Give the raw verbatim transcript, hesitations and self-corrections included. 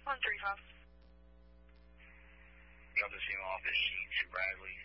one three five. Got the same office sheet to Bradley.